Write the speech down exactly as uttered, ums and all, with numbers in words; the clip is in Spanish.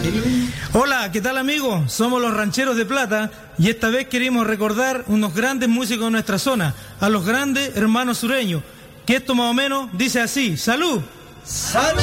Hola, ¿qué tal amigos? Somos los Rancheros de Plata y esta vez queremos recordar unos grandes músicos de nuestra zona, a los grandes hermanos sureños, que esto más o menos dice así: ¡salud! ¡Salud!